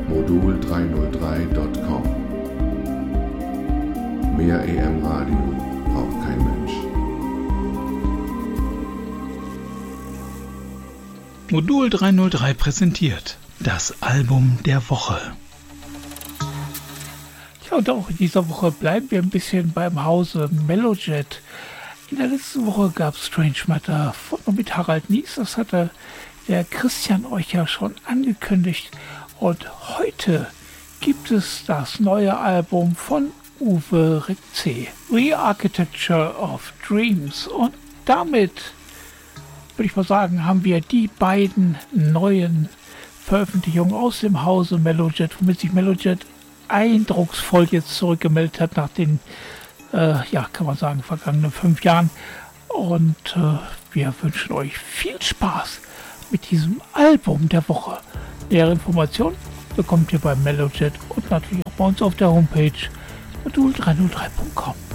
modul303.com. Mehr EM-Radio braucht kein Mensch. Modul 303 präsentiert das Album der Woche. Ja, und auch in dieser Woche bleiben wir ein bisschen beim Hause Melojet. In der letzten Woche gab es Strange Matter von und mit Harald Nies. Das hatte der Christian euch ja schon angekündigt. Und heute gibt es das neue Album von Uwe Rikce, Re-Architecture of Dreams. Und damit, würde ich mal sagen, haben wir die beiden neuen Veröffentlichungen aus dem Hause Melojet, womit sich Melojet eindrucksvoll jetzt zurückgemeldet hat nach den, kann man sagen, vergangenen 5 Jahren. Und wir wünschen euch viel Spaß mit diesem Album der Woche. Nähere Informationen bekommt ihr bei Melojet und natürlich auch bei uns auf der Homepage modul303.com.